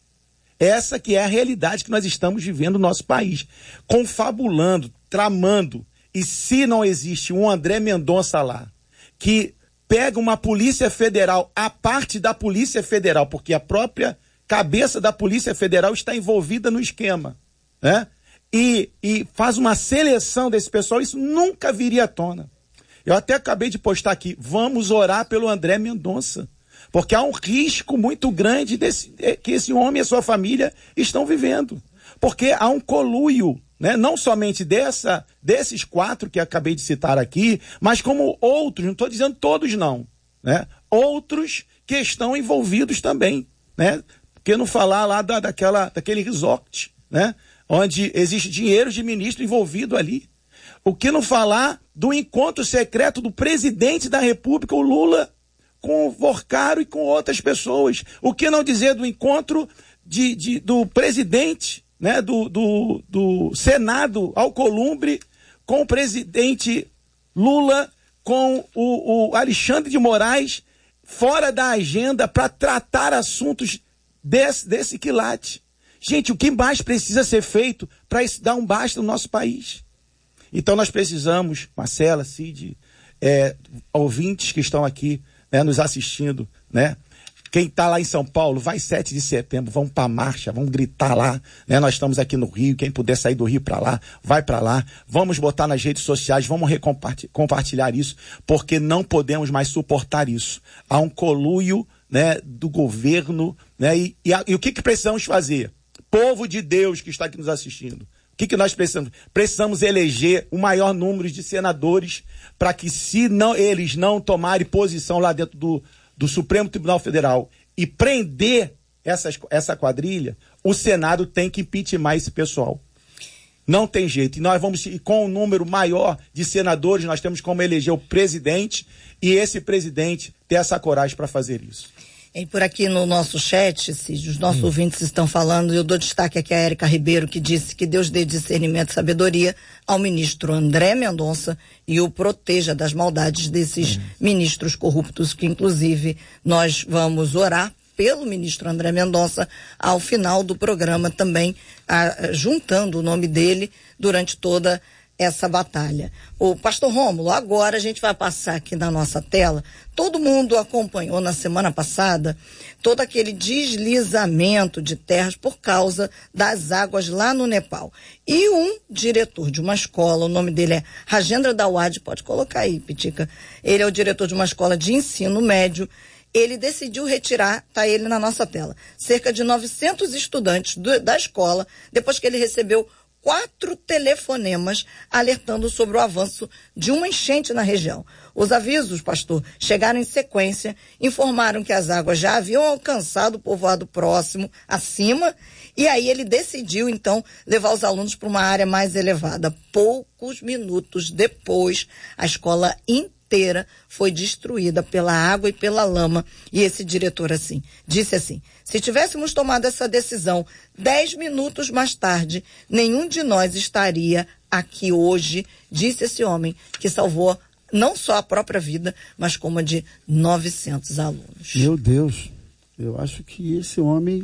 Essa que é a realidade que nós estamos vivendo no nosso país. Confabulando, tramando. E se não existe um André Mendonça lá, que pega uma Polícia Federal, a parte da Polícia Federal, porque a própria cabeça da Polícia Federal está envolvida no esquema, né? E, e faz uma seleção desse pessoal, isso nunca viria à tona. Eu até acabei de postar aqui, vamos orar pelo André Mendonça, porque há um risco muito grande desse, que esse homem e a sua família estão vivendo. Porque há um conluio, né? Não somente dessa, desses quatro que acabei de citar aqui, mas como outros, não estou dizendo todos não, né? Outros que estão envolvidos também, né? Porque não falar lá da, daquela, daquele resort, né? Onde existe dinheiro de ministro envolvido ali. O que não falar do encontro secreto do presidente da República, o Lula, com o Vorcaro e com outras pessoas. O que não dizer do encontro de, de, do presidente, né, do, do, do Senado Alcolumbre, com o presidente Lula, com o, o Alexandre de Moraes, fora da agenda para tratar assuntos desse, desse quilate. Gente, o que mais precisa ser feito para isso dar um basta no nosso país? Então nós precisamos, Marcela, Cid, é, ouvintes que estão aqui, né, nos assistindo, né? Quem está lá em São Paulo, vai sete de setembro, vamos para a marcha, vamos gritar lá, né? Nós estamos aqui no Rio, quem puder sair do Rio para lá, vai para lá, vamos botar nas redes sociais, vamos compartilhar isso, porque não podemos mais suportar isso. Há um conluio, né, do governo, né? E, e, a, e o que, que precisamos fazer? Povo de Deus que está aqui nos assistindo, o que, que nós precisamos? Precisamos eleger o maior número de senadores para que, se não, eles não tomarem posição lá dentro do, do Supremo Tribunal Federal e prender essas, essa quadrilha, o Senado tem que impeachment esse pessoal. Não tem jeito. E nós vamos, e com um número maior de senadores, nós temos como eleger o presidente e esse presidente ter essa coragem para fazer isso. E por aqui no nosso chat, Cid, os nossos hum. ouvintes estão falando, eu dou destaque aqui a Érica Ribeiro, que disse que Deus dê discernimento e sabedoria ao ministro André Mendonça e o proteja das maldades desses hum. ministros corruptos, que inclusive nós vamos orar pelo ministro André Mendonça ao final do programa também, a, juntando o nome dele durante toda essa batalha. O pastor Rômulo, agora a gente vai passar aqui na nossa tela, todo mundo acompanhou na semana passada todo aquele deslizamento de terras por causa das águas lá no Nepal. E um diretor de uma escola, o nome dele é Rajendra Dawad, pode colocar aí, Pitica, ele é o diretor de uma escola de ensino médio, ele decidiu retirar, tá ele na nossa tela, cerca de novecentos estudantes do, da escola, depois que ele recebeu quatro telefonemas alertando sobre o avanço de uma enchente na região. Os avisos, pastor, chegaram em sequência, informaram que as águas já haviam alcançado o povoado próximo, acima, e aí ele decidiu, então, levar os alunos para uma área mais elevada. Poucos minutos depois, a escola inteira foi destruída pela água e pela lama. E esse diretor, assim, disse assim, se tivéssemos tomado essa decisão dez minutos mais tarde, nenhum de nós estaria aqui hoje, disse esse homem, que salvou não só a própria vida, mas como a de novecentos alunos. Meu Deus, eu acho que esse homem,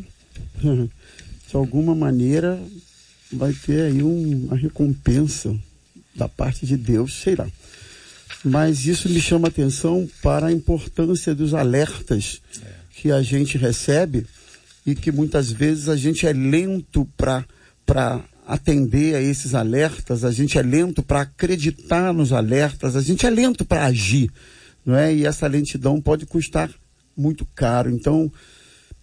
de alguma maneira, vai ter aí um, uma recompensa da parte de Deus, sei lá. Mas isso me chama a atenção para a importância dos alertas que a gente recebe e que muitas vezes a gente é lento para para atender a esses alertas, a gente é lento para acreditar nos alertas, a gente é lento para agir, não é? E essa lentidão pode custar muito caro. Então,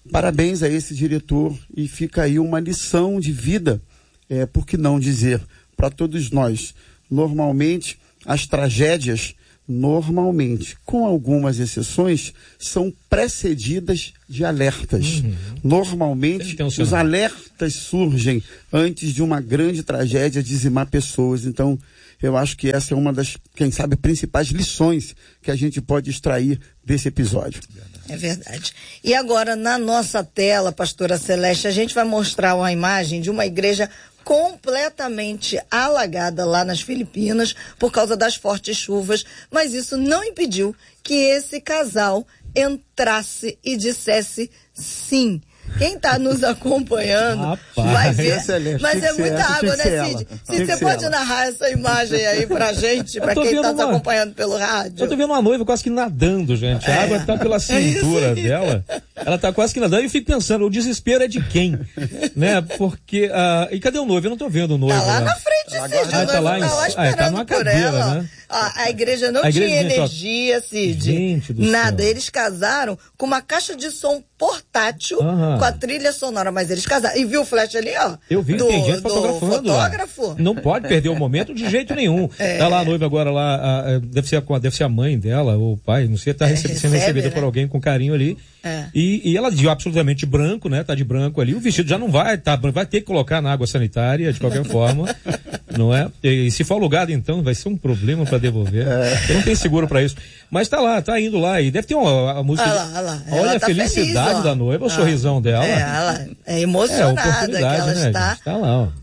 parabéns a esse diretor, e fica aí uma lição de vida, é, por que não dizer, para todos nós. Normalmente, as tragédias, normalmente, com algumas exceções, são precedidas de alertas. Uhum. Normalmente, um os alertas surgem antes de uma grande tragédia dizimar pessoas. Então, eu acho que essa é uma das, quem sabe, principais lições que a gente pode extrair desse episódio. É verdade. E agora, na nossa tela, pastora Celeste, a gente vai mostrar uma imagem de uma igreja completamente alagada lá nas Filipinas por causa das fortes chuvas, mas isso não impediu que esse casal entrasse e dissesse sim. Quem está nos acompanhando Rapaz, vai ver, excelente. mas é Tem que muita ser essa, água, tem que né, ser Cid? ela. Se Tem que você ser pode ela. narrar essa imagem aí pra gente, pra Eu tô quem está vendo nos uma- acompanhando pelo rádio. Eu tô vendo uma noiva quase que nadando, gente. A água tá pela cintura isso aí. dela. Ela tá quase que nadando. E eu fico pensando, o desespero é de quem? Né? Porque, ah, e cadê o noivo? Eu não tô vendo o noivo. Tá lá né? na frente, Cid. Ah, O tá noivo lá em- tá lá ah, esperando tá numa por cadeira, ela. né? A, a igreja não A igreja, tinha gente, ó, energia, Cid. gente do Nada. céu. Eles casaram com uma caixa de som portátil Aham. com a trilha sonora, mas eles casaram. E viu o flash ali, ó? Eu vi, do, tem gente do fotografando. lá. fotógrafo. Não pode perder o momento de jeito nenhum. É. Tá lá a noiva agora lá, a- a- deve, ser a, deve ser a mãe dela, ou o pai, não sei, tá É, recebe- sendo recebe, recebida né? por alguém com carinho ali. É. E, e ela de absolutamente branco, né? Tá de branco ali. O vestido já não vai, tá, vai ter que colocar na água sanitária de qualquer forma, não é? E, se for alugado, então, vai ser um problema para devolver. Eu não tenho seguro para isso. Mas tá lá, tá indo lá. E deve ter uma a música. Olha lá, olha lá. Olha Ela a tá felicidade feliz, ó. da noiva, o Ah, sorrisão dela. É, ela é É, emocionada que oportunidade, ela né, está. gente? Tá lá, ó.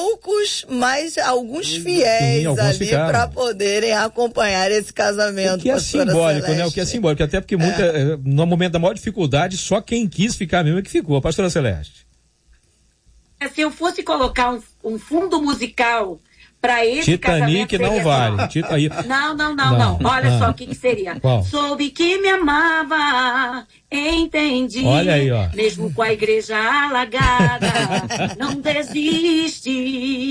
Poucos, mas alguns fiéis Sim, alguns ali ficaram. para poderem acompanhar esse casamento. O que é pastora simbólico, né? O Celeste. que é simbólico, até porque muita, eh, no momento da maior dificuldade, só quem quis ficar mesmo é que ficou. Pastora Celeste. Se eu fosse colocar um, um fundo musical para esse casamento, Titanic não seria vale. qual? Tita- aí- Não, não, não, Não. não. Olha Ah. só o que, que seria. Qual? Soube que me amava, entendi. Olha aí, ó. Mesmo com a igreja alagada, não desiste.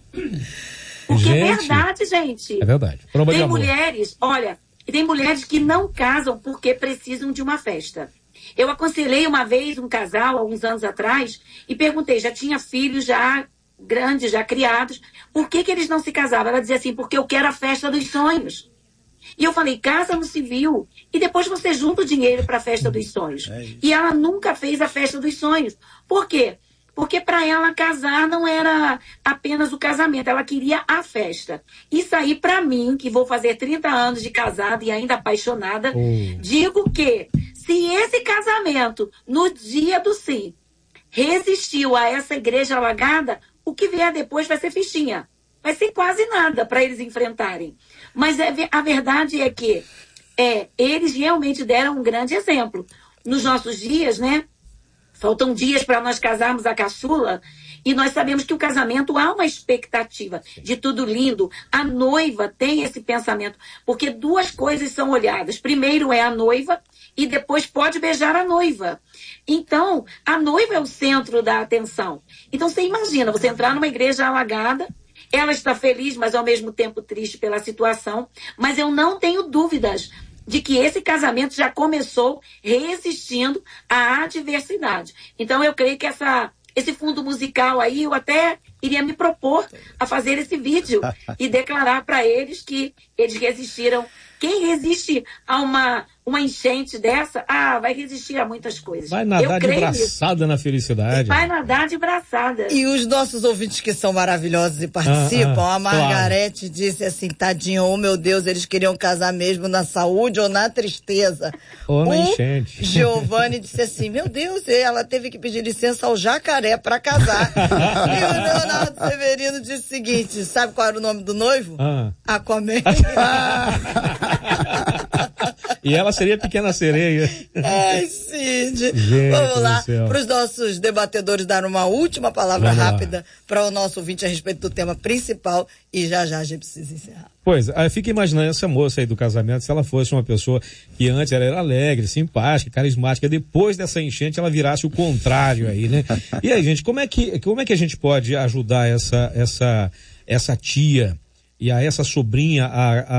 Porque é Gente, verdade, gente. É verdade. Prova de Tem amor. mulheres, olha, tem mulheres que não casam porque precisam de uma festa. Eu aconselhei uma vez um casal, alguns anos atrás, e perguntei, já tinha filhos já grandes, já criados, por que que eles não se casavam? Ela dizia assim, porque eu quero a festa dos sonhos. E eu falei, casa no civil, e depois você junta o dinheiro para a festa dos sonhos. E ela nunca fez a festa dos sonhos. Por quê? Porque para ela casar não era apenas o casamento, ela queria a festa. Isso aí, para mim, que vou fazer trinta anos de casada e ainda apaixonada, Oh. digo que se esse casamento, no dia do sim, resistiu a essa igreja alagada, o que vier depois vai ser fichinha. Vai ser quase nada para eles enfrentarem. Mas é, a verdade é que é, eles realmente deram um grande exemplo. Nos nossos dias, né? Faltam dias para nós casarmos a caçula e nós sabemos que o casamento há uma expectativa de tudo lindo. A noiva tem esse pensamento, porque duas coisas são olhadas. Primeiro é a noiva e depois pode beijar a noiva. Então, a noiva é o centro da atenção. Então, você imagina, você entrar numa igreja alagada, ela está feliz, mas ao mesmo tempo triste pela situação, mas eu não tenho dúvidas de que esse casamento já começou resistindo à adversidade. Então, eu creio que essa, esse fundo musical aí, eu até iria me propor a fazer esse vídeo e declarar para eles que eles resistiram. Quem resiste a uma, uma enchente dessa, ah, vai resistir a muitas coisas. Vai nadar eu de creio nisso. braçada na felicidade. Vai nadar de braçada. E os nossos ouvintes que são maravilhosos e participam, Ah, ah, a Margarete disse assim, tadinho, oh meu Deus, eles queriam casar mesmo na saúde ou na tristeza. Ou na o enchente. Giovanni disse assim, meu Deus, ela teve que pedir licença ao jacaré para casar. E o Leonardo Severino disse o seguinte, sabe qual era o nome do noivo? Ah. Aquaman. E ela seria Pequena Sereia. Ai, Cid. Gente Vamos do lá, céu. para os nossos debatedores dar uma última palavra Vamos lá. rápida para o nosso ouvinte a respeito do tema principal e já já a gente precisa encerrar. Pois, aí fica imaginando essa moça aí do casamento, se ela fosse uma pessoa que antes ela era alegre, simpática, carismática, depois dessa enchente ela virasse o contrário aí, né? E aí, gente, como é que, como é que a gente pode ajudar essa, essa, essa tia e a essa sobrinha a, a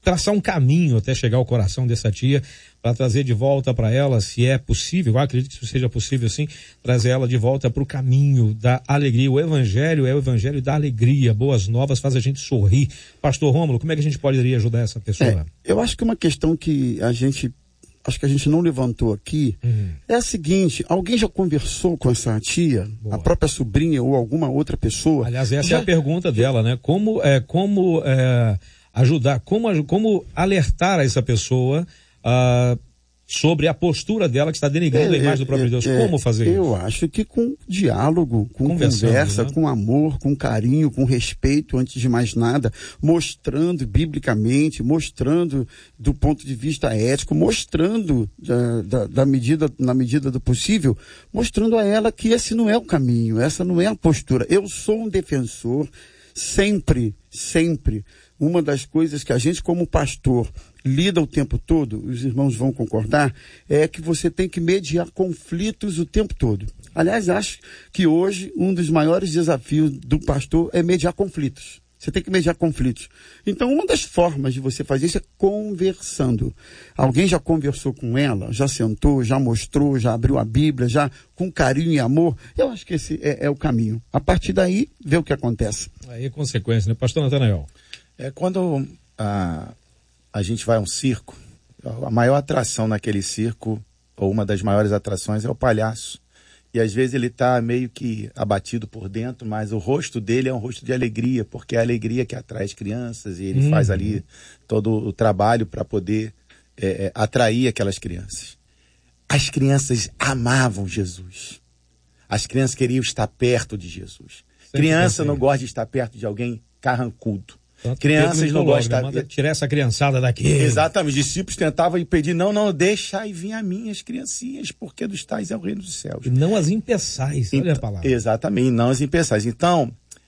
traçar um caminho até chegar ao coração dessa tia, para trazer de volta para ela, se é possível, eu acredito que isso seja possível sim, trazer ela de volta para o caminho da alegria. O evangelho é o evangelho da alegria, boas novas, faz a gente sorrir. Pastor Rômulo, como é que a gente poderia ajudar essa pessoa? É, eu acho que uma questão que a gente, acho que a gente não levantou aqui, uhum. é a seguinte: alguém já conversou com essa tia, Boa. a própria sobrinha ou alguma outra pessoa? Aliás, essa já... é a pergunta dela, né? Como, é, como é, ajudar, como, como alertar essa pessoa uh, sobre a postura dela que está denigrando é, a imagem do próprio é, Deus? É, como fazer eu isso? Eu acho que com diálogo, com conversa, né? com amor, com carinho, com respeito, antes de mais nada, mostrando biblicamente, mostrando do ponto de vista ético, mostrando da, da, da medida, na medida do possível, mostrando a ela que esse não é o caminho, essa não é a postura. Eu sou um defensor, sempre, sempre, uma das coisas que a gente como pastor lida o tempo todo, os irmãos vão concordar, é que você tem que mediar conflitos o tempo todo. Aliás, acho que hoje um dos maiores desafios do pastor é mediar conflitos. Você tem que mediar conflitos. Então, uma das formas de você fazer isso é conversando. Alguém já conversou com ela, já sentou, já mostrou, já abriu a Bíblia, já com carinho e amor. Eu acho que esse é, é o caminho. A partir daí, vê o que acontece. Aí é consequência, né? Pastor Natanael. É quando a, a gente vai a um circo, a maior atração naquele circo, ou uma das maiores atrações, é o palhaço. E às vezes ele está meio que abatido por dentro, mas o rosto dele é um rosto de alegria, porque é a alegria que atrai as crianças, e ele uhum. faz ali todo o trabalho para poder é, é, atrair aquelas crianças. As crianças amavam Jesus. As crianças queriam estar perto de Jesus. Sempre Criança não gosta de estar perto de alguém carrancudo. Tanto crianças não gostam de tirar essa criançada daqui. Exatamente. Os discípulos tentavam impedir, não, não, deixa e vir a mim as criancinhas, porque dos tais é o reino dos céus. E não as impeçais, olha então, a palavra. Exatamente, não as impeçais. Então,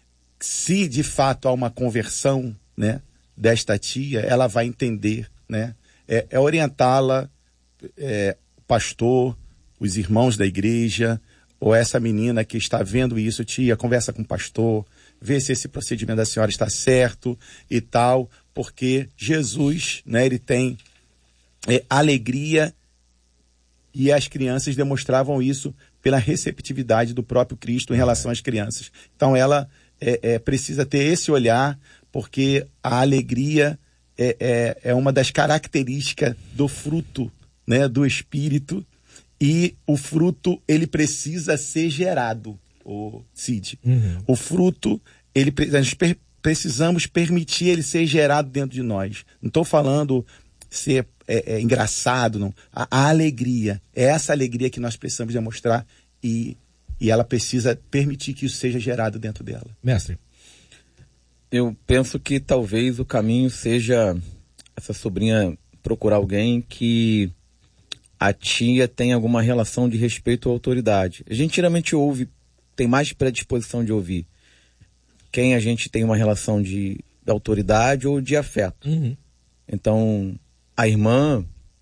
se de fato há uma conversão, né, desta tia, ela vai entender, né, é, é orientá-la, é, o pastor, os irmãos da igreja, ou essa menina que está vendo isso, tia, conversa com o pastor, ver se esse procedimento da senhora está certo e tal, porque Jesus, né, ele tem é, alegria, e as crianças demonstravam isso pela receptividade do próprio Cristo em relação às crianças. Então ela é, é, precisa ter esse olhar, porque a alegria é, é, é uma das características do fruto, né, do Espírito, e o fruto ele precisa ser gerado. O Cid. Uhum. O fruto, ele, nós per, precisamos permitir ele ser gerado dentro de nós. Não estou falando ser é, é, engraçado, não. A, a alegria, é essa alegria que nós precisamos demonstrar, e, e ela precisa permitir que isso seja gerado dentro dela. Mestre, eu penso que talvez o caminho seja essa sobrinha procurar alguém que a tia tenha alguma relação de respeito à autoridade. A gente geralmente ouve, tem mais predisposição de ouvir quem a gente tem uma relação de, de autoridade ou de afeto. Uhum. Então, a irmã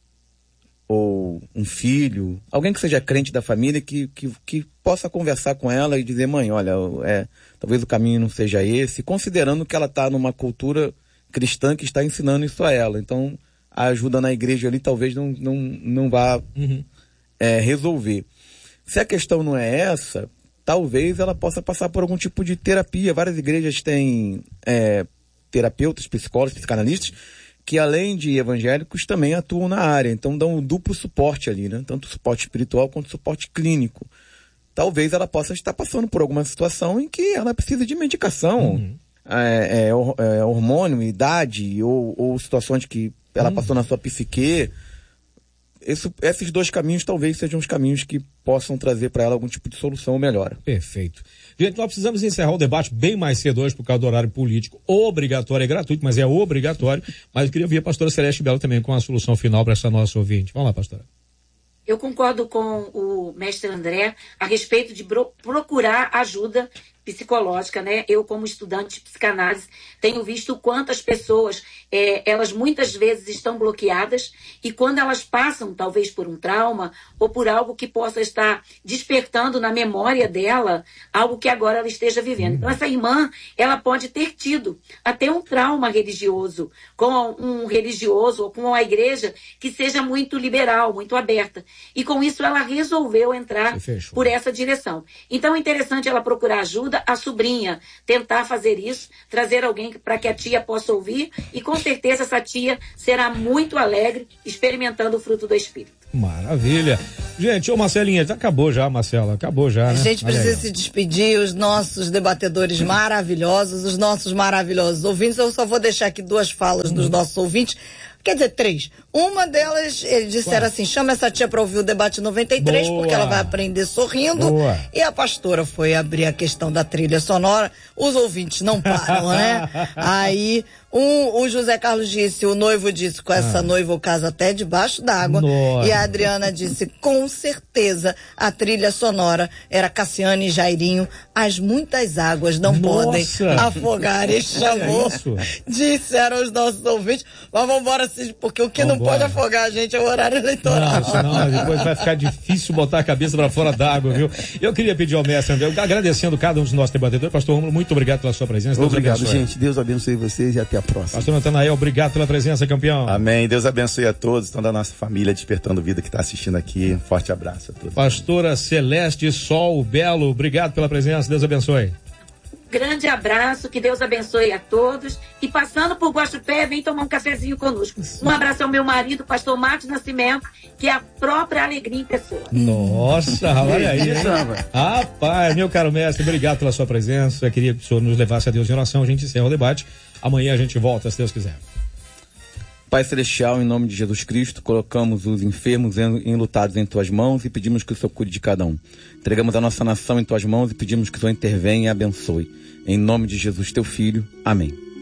ou um filho, alguém que seja crente da família, que, que, que possa conversar com ela e dizer, mãe, olha, é, talvez o caminho não seja esse, considerando que ela está numa cultura cristã que está ensinando isso a ela. Então, a ajuda na igreja ali talvez não, não, não vá uhum. é, resolver. Se a questão não é essa, talvez ela possa passar por algum tipo de terapia. Várias igrejas têm é, terapeutas, psicólogos, psicanalistas, que além de evangélicos também atuam na área. Então dão um duplo suporte ali, né? Tanto suporte espiritual quanto suporte clínico. Talvez ela possa estar passando por alguma situação em que ela precisa de medicação, uhum. é, é, é, hormônio, idade, ou, ou situações que ela uhum. passou na sua psique. Esse, esses dois caminhos talvez sejam os caminhos que possam trazer para ela algum tipo de solução ou melhora. Perfeito. Gente, nós precisamos encerrar o debate bem mais cedo hoje por causa do horário político. Obrigatório, é gratuito, mas é obrigatório. Mas eu queria ouvir a pastora Celeste Belo também com a solução final para essa nossa ouvinte. Vamos lá, pastora. Eu concordo com o mestre André a respeito de procurar ajuda psicológica, né? Eu, como estudante de psicanálise, tenho visto quantas pessoas, é, elas muitas vezes estão bloqueadas e quando elas passam, talvez por um trauma ou por algo que possa estar despertando na memória dela, algo que agora ela esteja vivendo. Então, essa irmã, ela pode ter tido até um trauma religioso, com um religioso ou com uma igreja que seja muito liberal, muito aberta. E com isso ela resolveu entrar por essa direção. Então é interessante ela procurar ajuda, a sobrinha tentar fazer isso, trazer alguém para que a tia possa ouvir e com certeza essa tia será muito alegre experimentando o fruto do Espírito. Maravilha. Gente, ô Marcelinha, acabou já, Marcela, acabou já, né? A gente precisa se despedir, os nossos debatedores maravilhosos, os nossos maravilhosos ouvintes. Eu só vou deixar aqui duas falas dos nossos ouvintes. Quer dizer, três. Uma delas, eles disseram Ué. assim, chama essa tia para ouvir o debate noventa e três, Boa. porque ela vai aprender sorrindo. Boa. E a pastora foi abrir a questão da trilha sonora. Os ouvintes não param, né? Aí, um, o José Carlos disse, o noivo disse, com essa ah. noiva eu caso até debaixo d'água. E a Adriana disse, com certeza, a trilha sonora era Cassiane e Jairinho, as muitas águas não Nossa. podem afogar este amor. É disseram os nossos ouvintes. Mas vamos embora, porque o que vamos não embora. pode afogar a gente é o horário eleitoral. Não, senão depois vai ficar difícil botar a cabeça para fora d'água, viu? Eu queria pedir ao mestre André, agradecendo cada um dos nossos debatedores. Pastor Rômulo, muito obrigado pela sua presença. Deus obrigado, abençoe. gente. Deus abençoe vocês e até a próxima. Pastor Natanael, obrigado pela presença, campeão. Amém. Deus abençoe a todos, toda a nossa família Despertando Vida que está assistindo aqui. Um forte abraço a todos. Pastora Celeste Sol Belo, obrigado pela presença. Deus abençoe. Grande abraço, que Deus abençoe a todos. E passando por Guaxupé, vem tomar um cafezinho conosco. Um abraço ao meu marido, pastor Marcos Nascimento, que é a própria alegria em pessoa. Nossa, olha aí. Rapaz, meu caro mestre, obrigado pela sua presença. Eu queria que o senhor nos levasse a Deus em oração. A gente encerra o debate. Amanhã a gente volta, se Deus quiser. Pai Celestial, em nome de Jesus Cristo, colocamos os enfermos e enlutados em Tuas mãos e pedimos que o Senhor cuide de cada um. Entregamos a nossa nação em Tuas mãos e pedimos que o Senhor intervenha e abençoe. Em nome de Jesus, Teu Filho. Amém.